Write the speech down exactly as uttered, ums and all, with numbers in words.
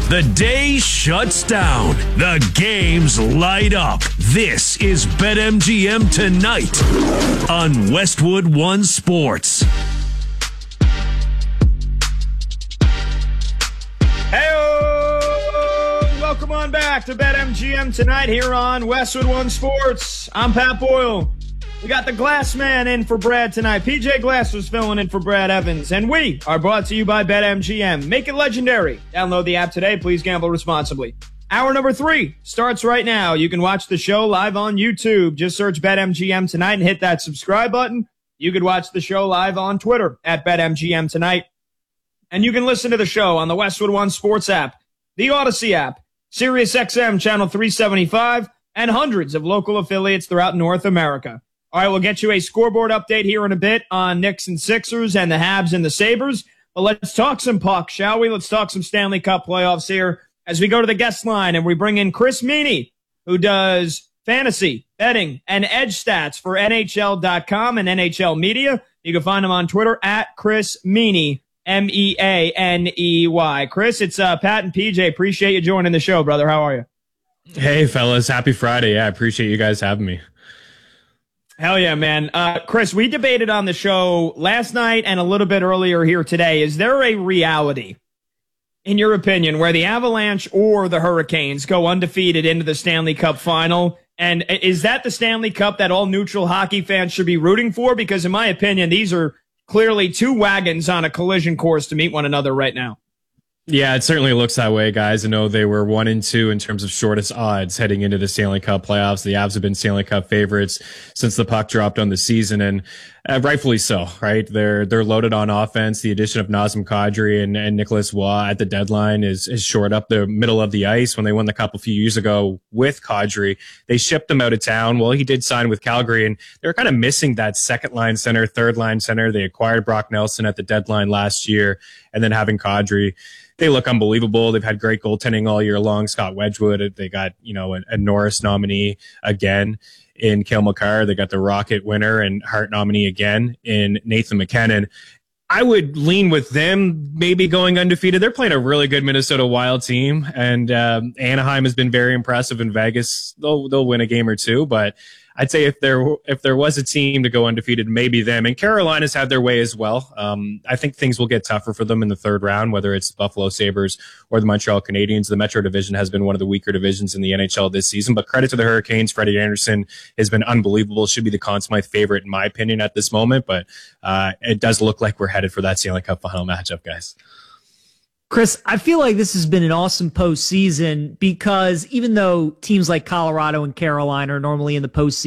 The day shuts down. The games light up. This is BetMGM Tonight on Westwood One Sports. Hey, welcome on back to BetMGM Tonight here on Westwood One Sports. I'm Pat Boyle. We got the Glass Man in for Brad tonight. P J Glass was filling in for Brad Evans. And we are brought to you by BetMGM. Make it legendary. Download the app today. Please gamble responsibly. Hour number three starts right now. You can watch the show live on YouTube. Just search BetMGM Tonight and hit that subscribe button. You can watch the show live on Twitter at BetMGM Tonight. And you can listen to the show on the Westwood One Sports app, the Odyssey app, SiriusXM Channel three seventy-five, and hundreds of local affiliates throughout North America. All right, we'll get you a scoreboard update here in a bit on Knicks and Sixers and the Habs and the Sabres. But let's talk some puck, shall we? Let's talk some Stanley Cup playoffs here as we go to the guest line and we bring in Chris Meany, who does fantasy, betting, and edge stats for N H L dot com and N H L Media. You can find him on Twitter at Chris Meany, M E A N E Y. Chris, it's uh, Pat and P J. Appreciate you joining the show, brother. How are you? Hey, fellas. Happy Friday. Yeah, I appreciate you guys having me. Hell yeah, man. Uh, Chris, we debated on the show last night and a little bit earlier here today. Is there a reality, in your opinion, where the Avalanche or the Hurricanes go undefeated into the Stanley Cup final? And is that the Stanley Cup that all neutral hockey fans should be rooting for? Because in my opinion, these are clearly two wagons on a collision course to meet one another right now. Yeah, it certainly looks that way, guys. I know they were one and two in terms of shortest odds heading into the Stanley Cup playoffs. The Avs have been Stanley Cup favorites since the puck dropped on the season, and uh, rightfully so, right? They're they're loaded on offense. The addition of Nazem Kadri and, and Nicholas Waugh at the deadline is is shored up the middle of the ice. When they won the Cup a few years ago with Kadri, they shipped him out of town. Well, he did sign with Calgary, and they were kind of missing that second line center, third line center. They acquired Brock Nelson at the deadline last year, and then having Kadri, they look unbelievable. They've had great goaltending all year long. Scott Wedgwood, they got, you know, a, a Norris nominee again in Cale Makar. They got the Rocket winner and Hart nominee again in Nathan McKinnon. I would lean with them maybe going undefeated. They're playing a really good Minnesota Wild team, and um, Anaheim has been very impressive in Vegas. They'll they'll win a game or two, but I'd say if there if there was a team to go undefeated, maybe them. And Carolina's had their way as well. Um, I think things will get tougher for them in the third round, whether it's the Buffalo Sabres or the Montreal Canadiens. The Metro Division has been one of the weaker divisions in the N H L this season, but credit to the Hurricanes. Freddie Anderson has been unbelievable. Should be the Conn Smythe favorite in my opinion at this moment, but uh, it does look like we're headed for that Stanley Cup final matchup, guys. Chris, I feel like this has been an awesome postseason because even though teams like Colorado and Carolina are normally in the postseason,